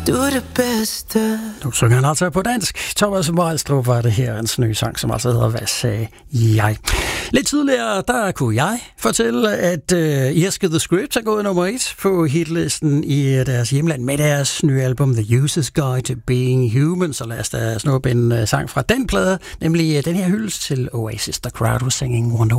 Du er det bedste. Nu synger han altså på dansk. Thomas Mejlstrup var det her, en ny sang, som altså hedder Hvad sagde jeg? Lidt tidligere, der kunne jeg fortælle, at Irske The Scripts er gået nummer 1 på hitlisten i deres hjemland med deres nye album The User's Guide to Being Human. Så lad os da snuppe en sang fra den plade, nemlig den her hyldest til Oasis, The Crowd Was Singing Wonderwall.